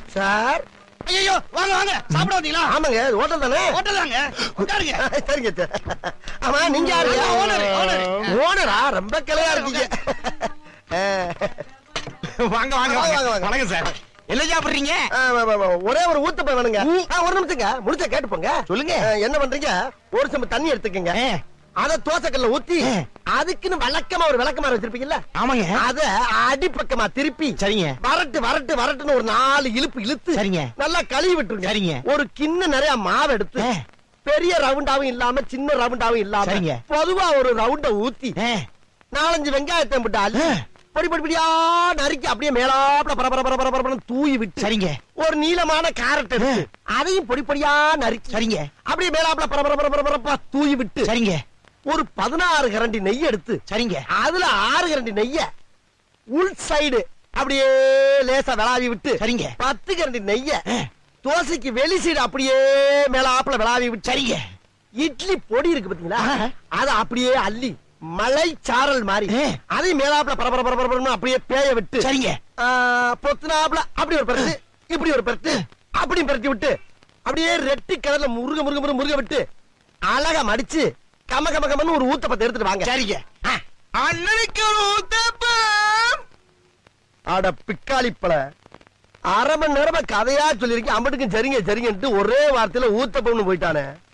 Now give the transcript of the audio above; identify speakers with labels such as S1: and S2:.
S1: Sir.
S2: ஐயோ வாங்க வாங்க சாப்பிட வந்தீங்களா?
S1: ஆமாங்க ஹோட்டல் தானே.
S2: ஹோட்டல் தாங்க உட்காருங்க.
S1: சரிங்க. ஆமா நீங்க யாருங்க? ஓனரா? ரொம்ப கிளையா இருக்கீங்க.
S2: வாங்க வாங்க வாங்க வணக்கம் சார். என்ன சாப்பிடுறீங்க?
S1: ஒரே ஒரு ஊத்தப்பம் வேணுங்க. ஒரு நிமிஷங்க முடிச்ச கேட்டு போங்க.
S2: சொல்லுங்க.
S1: என்ன பண்றீங்க? ஒரு சம்பு தண்ணி எடுத்துக்கங்க. அத தோசைக்கல்ல ஊத்தி அதுக்குன்னு வழக்கமா ஒரு விளக்கமா வச்சிருப்பீங்கல்ல?
S2: ஆமாங்க.
S1: அத அடிப்பக்கமா திருப்பி
S2: சரிங்க.
S1: வரட்டுன்னு ஒரு 4 இழுப்பு இழுத்து
S2: சரிங்க.
S1: நல்லா கழுவி விட்டுருங்க.
S2: சரிங்க.
S1: ஒரு கிண்ண நிறைய மாவு எடுத்து பெரிய ரவுண்டாவும் இல்லாம சின்ன ரவுண்டாவும் இல்லாம
S2: சரிங்க.
S1: பொதுவா ஒரு ரவுண்ட ஊத்தி 4-5 வெங்காயத்தை போட்டு அள்ளி பொடி பொடியா நறுக்கி அப்படியே மேலாப்ல பரபர தூவி விட்டு
S2: சரிங்க.
S1: ஒரு நீளமான கேரட் எடுத்து அதையும் பொடி பொடியா நறுக்கி
S2: சரிங்க.
S1: அப்படியே மேலாப்ல பரபர தூவி விட்டு
S2: சரிங்க.
S1: ஒரு 16 கரண்டி நெய் எடுத்து
S2: சரிங்க.
S1: அதுல 6 கரண்டி நெய்ய உள் சைடு அப்படியே லேசா விளாவி விட்டு
S2: சரிங்க.
S1: 10 கரண்டி நெய்ய தோசைக்கு வெளி சைடு அப்படியே மேலாப்ல விளாவி விட்டு சரிங்க. இட்லி பொடி இருக்கு பாத்தீங்களா? அத அப்படியே அள்ளி மலை சாரல் மாதிரி அதை மேலாப்ல பரபர அப்படியே பேய விட்டு சரிங்க. பொத்துனாப்ல அப்படி ஒரு பரட்டு இப்படி ஒரு பரட்டு அப்படி பரட்டி விட்டு அப்படியே ரெட்டி கலர்ல முருக விட்டு அழகா மடிச்சு கமன்னு ஒரு ஊத்தப்பத்தை எடுத்துட்டு வாங்க.
S2: சரிங்க. அண்ணனுக்கு ஊத்தப்பம்.
S1: அட பிக்காளிப்பழ அரை மணி நேரமா கதையா சொல்லிருக்கேன். அம்பட்டுக்கும் சரிங்க சரிங்கன்ட்டு ஒரே வார்த்தையில ஊத்தப்பம்னு போயிட்டானே.